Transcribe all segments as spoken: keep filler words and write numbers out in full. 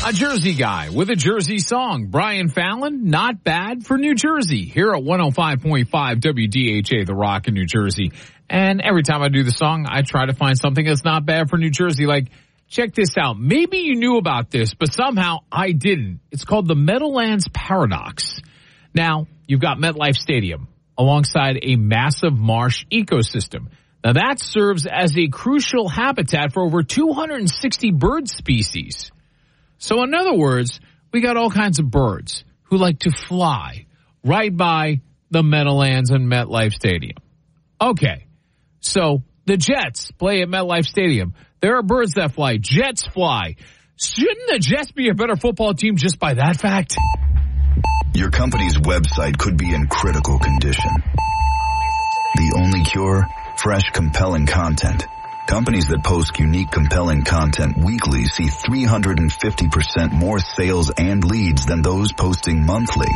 A Jersey guy with a Jersey song. Brian Fallon, not bad for New Jersey. Here at one oh five point five W D H A, The Rock in New Jersey. And every time I do the song, I try to find something that's not bad for New Jersey. Like, check this out. Maybe you knew about this, but somehow I didn't. It's called the Meadowlands Paradox. Now, you've got MetLife Stadium alongside a massive marsh ecosystem. Now, that serves as a crucial habitat for over two hundred sixty bird species. So in other words, we got all kinds of birds who like to fly right by the Meadowlands and MetLife Stadium. Okay, so the Jets play at MetLife Stadium. There are birds that fly. Jets fly. Shouldn't the Jets be a better football team just by that fact? Your company's website could be in critical condition. The only cure? Fresh, compelling content. Companies that post unique, compelling content weekly see three hundred fifty percent more sales and leads than those posting monthly.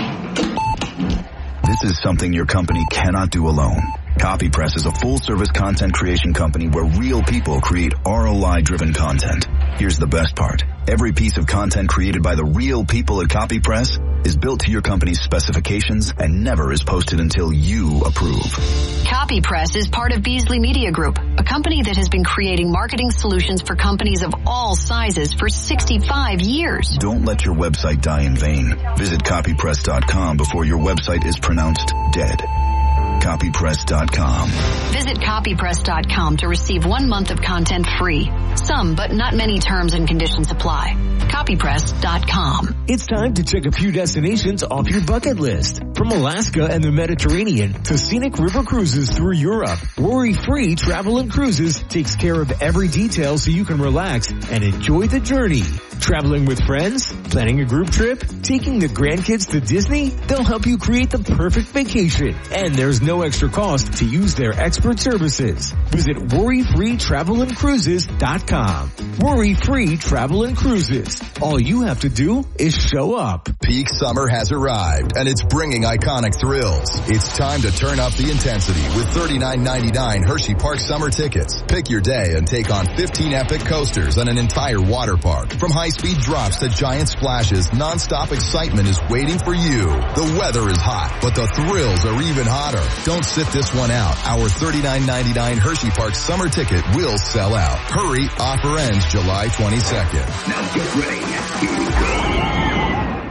This is something your company cannot do alone. CopyPress is a full-service content creation company where real people create R O I-driven content. Here's the best part. Every piece of content created by the real people at CopyPress is built to your company's specifications and never is posted until you approve. CopyPress is part of Beasley Media Group, a company that has been creating marketing solutions for companies of all sizes for sixty-five years. Don't let your website die in vain. Visit copypress dot com before your website is pronounced dead. copypress dot com. Visit copypress dot com to receive one month of content free. Some, but not many terms and conditions apply. copypress dot com. It's time to check a few destinations off your bucket list. From Alaska and the Mediterranean to scenic river cruises through Europe, Worry-Free Travel and Cruises takes care of every detail so you can relax and enjoy the journey. Traveling with friends? Planning a group trip? Taking the grandkids to Disney? They'll help you create the perfect vacation. And there's no extra cost to use their expert services. Visit worry free travel and cruises dot com. Worry-Free Travel and Cruises. All you have to do is show up. Peak summer has arrived, and it's bringing iconic thrills. It's time to turn up the intensity with thirty-nine ninety-nine Hershey Park summer tickets. Pick your day and take on fifteen epic coasters and an entire water park. From high-speed drops to giant splashes, non-stop excitement is waiting for you. The weather is hot, but the thrills are even hotter. Don't sit this one out. Our thirty-nine ninety-nine Hershey Park summer ticket will sell out. Hurry, offer ends July twenty-second. Now get ready. Here we go.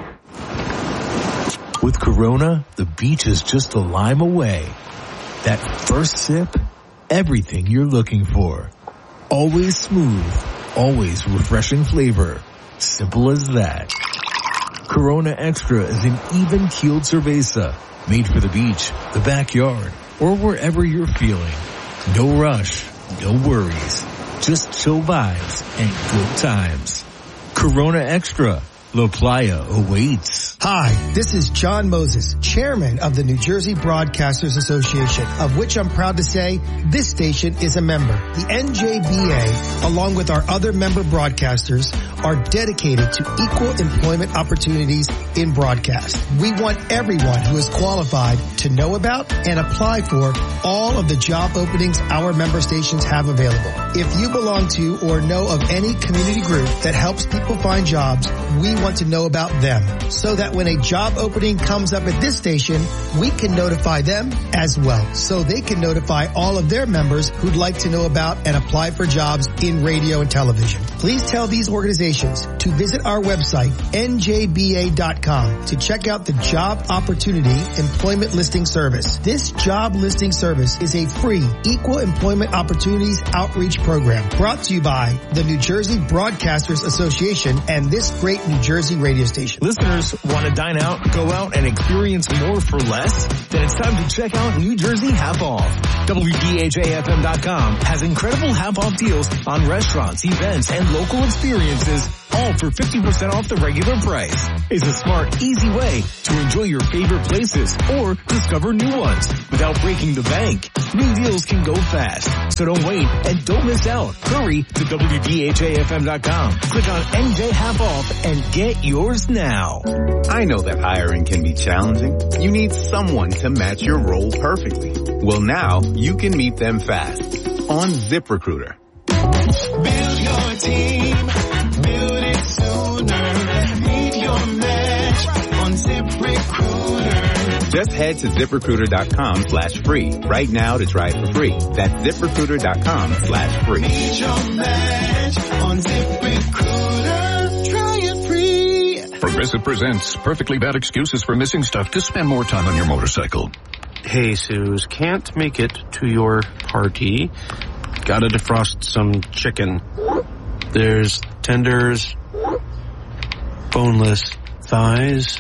With Corona, the beach is just a lime away. That first sip, everything you're looking for. Always smooth, always refreshing flavor. Simple as that. Corona Extra is an even-keeled cerveza, made for the beach, the backyard, or wherever you're feeling. No rush, no worries. Just chill vibes and good times. Corona Extra. La Playa awaits. Hi, this is John Moses, chairman of the New Jersey Broadcasters Association, of which I'm proud to say this station is a member. The N J B A, along with our other member broadcasters, are dedicated to equal employment opportunities in broadcast. We want everyone who is qualified to know about and apply for all of the job openings our member stations have available. If you belong to or know of any community group that helps people find jobs, we want to know about them so that when a job opening comes up at this station, we can notify them as well so they can notify all of their members who'd like to know about and apply for jobs in radio and television. Please tell these organizations to visit our website, N J B A dot com, to check out the Job Opportunity Employment Listing Service. This job listing service is a free Equal Employment Opportunities Outreach Program brought to you by the New Jersey Broadcasters Association and this great New Jersey radio station. Listeners, want to dine out, go out, and experience more for less? Then it's time to check out New Jersey Half Off. W D H A F M dot com has incredible half-off deals on restaurants, events, and local experiences, all for fifty percent off the regular price. It's a smart, easy way to enjoy your favorite places or discover new ones without breaking the bank. New deals can go fast, so don't wait and don't miss out. Hurry to W D H A F M dot com. Click on N J Half Off and get yours now. I know that hiring can be challenging. You need someone to match your role perfectly. Well, now you can meet them fast on ZipRecruiter. Build your team. Build it sooner. Just head to ZipRecruiter.com slash free right now to try it for free. That's ZipRecruiter.com slash free. Need your match on ZipRecruiter. Try it free. Progressive presents Perfectly Bad Excuses for Missing Stuff to spend more time on your motorcycle. Hey, Suze, can't make it to your party. Gotta defrost some chicken. There's tenders, boneless thighs.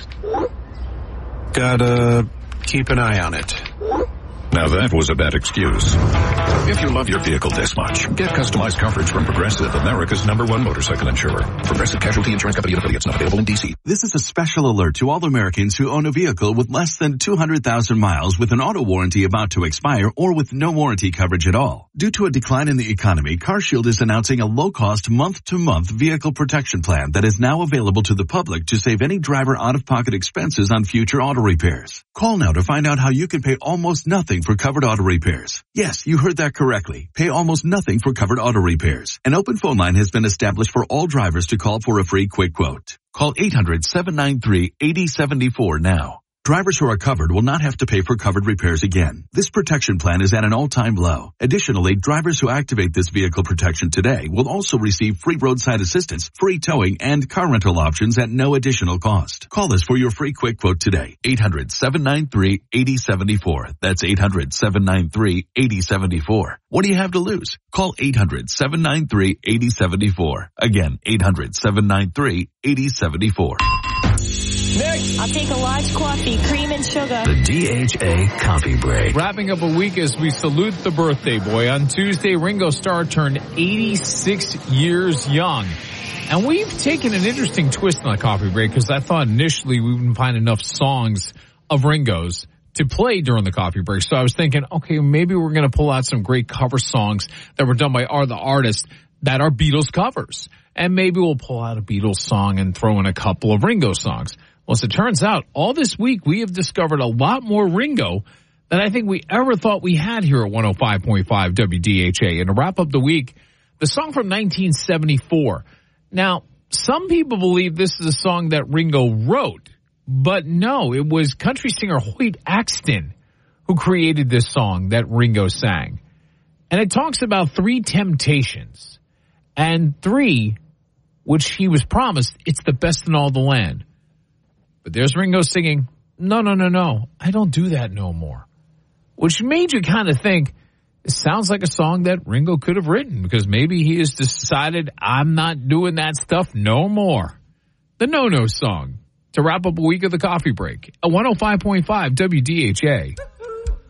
Gotta keep an eye on it. Now that was a bad excuse. If you love your vehicle this much, get customized coverage from Progressive, America's number one motorcycle insurer. Progressive Casualty Insurance Company and affiliates, not available in D C. This is a special alert to all Americans who own a vehicle with less than two hundred thousand miles with an auto warranty about to expire or with no warranty coverage at all. Due to a decline in the economy, CarShield is announcing a low-cost month-to-month vehicle protection plan that is now available to the public to save any driver out-of-pocket expenses on future auto repairs. Call now to find out how you can pay almost nothing for covered auto repairs. Yes, you heard that correctly. Pay almost nothing for covered auto repairs. An open phone line has been established for all drivers to call for a free quick quote. Call eight hundred, seven nine three, eight zero seven four now. Drivers who are covered will not have to pay for covered repairs again. This protection plan is at an all-time low. Additionally, drivers who activate this vehicle protection today will also receive free roadside assistance, free towing, and car rental options at no additional cost. Call us for your free quick quote today. eight hundred, seven nine three, eight zero seven four. That's eight hundred, seven nine three, eight zero seven four. What do you have to lose? Call eight hundred, seven nine three, eight zero seven four. Again, eight hundred, seven nine three, eight zero seven four. Next. I'll take a large coffee, cream and sugar. The D H A Coffee Break. Wrapping up a week as we salute the birthday boy. On Tuesday, Ringo Starr turned eighty-six years young. And we've taken an interesting twist on the coffee break because I thought initially we wouldn't find enough songs of Ringo's to play during the coffee break. So I was thinking, okay, maybe we're going to pull out some great cover songs that were done by other artists that are Beatles covers. And maybe we'll pull out a Beatles song and throw in a couple of Ringo songs. Well, as it turns out, all this week we have discovered a lot more Ringo than I think we ever thought we had here at one oh five point five W D H A. And to wrap up the week, the song from nineteen seventy-four. Now, some people believe this is a song that Ringo wrote, but no, it was country singer Hoyt Axton who created this song that Ringo sang. And it talks about three temptations and three, which he was promised, it's the best in all the land. But there's Ringo singing, no, no, no, no, I don't do that no more. Which made you kind of think, it sounds like a song that Ringo could have written because maybe he has decided I'm not doing that stuff no more. The No-No song to wrap up a week of the coffee break at one oh five point five W D H A.